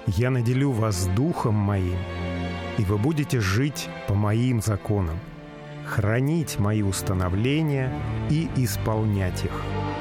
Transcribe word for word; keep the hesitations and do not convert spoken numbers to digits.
Я наделю вас духом моим, и вы будете жить по моим законам, хранить мои установления и исполнять их.